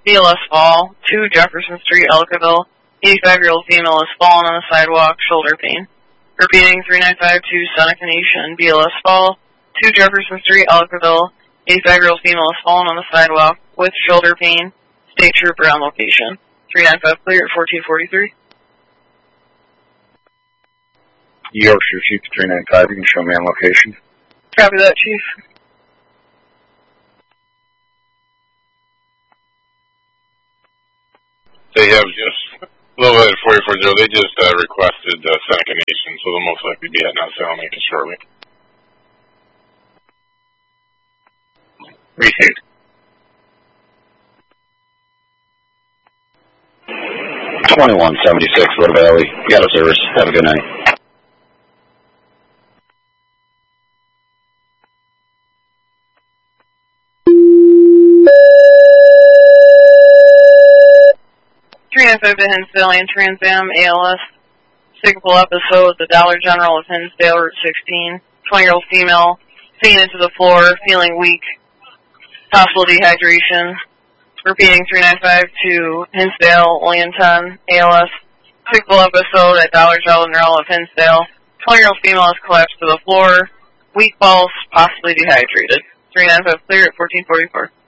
BLS fall, 2 Jefferson Street, Ellicottville. 85-year-old female is fallen on the sidewalk, shoulder pain. Repeating, 3952 Seneca Nation, BLS fall, 2 Jefferson Street, Ellicottville. 85-year-old female is fallen on the sidewalk with shoulder pain. State trooper on location. 395 clear at 1443. Yorkshire Chief 395, you can show me on location. Copy that, Chief. They have just a little bit at 4040. They just requested Seneca Nation, so they'll most likely be heading out to Salamaker shortly. Received. 2176, Wood Valley. Got a service. Have a good night. To Hinsdale and Trans Am ALS. Signal episode, the Dollar General of Hinsdale, Route 16. 20-year-old female, seen into the floor, feeling weak, possible dehydration. Repeating, 395 to Hinsdale, Leonton, ALS. Signal episode at Dollar General of Hinsdale. 20-year-old female has collapsed to the floor, weak pulse, possibly dehydrated. 395 clear at 1444.